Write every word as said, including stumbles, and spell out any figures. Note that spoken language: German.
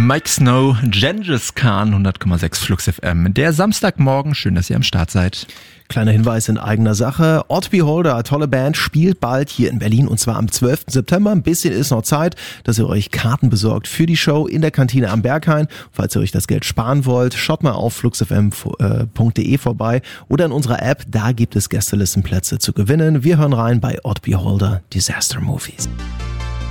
Mike Snow, Gengis Khan, hundert Komma sechs Flux F M. Der Samstagmorgen, schön, dass ihr am Start seid. Kleiner Hinweis in eigener Sache. Odd Beholder, tolle Band, spielt bald hier in Berlin und zwar am zwölften September. Ein bisschen ist noch Zeit, dass ihr euch Karten besorgt für die Show in der Kantine am Berghain. Falls ihr euch das Geld sparen wollt, schaut mal auf fluxfm punkt de vorbei oder in unserer App, da gibt es Gästelistenplätze zu gewinnen. Wir hören rein bei Odd Beholder, Disaster Movies.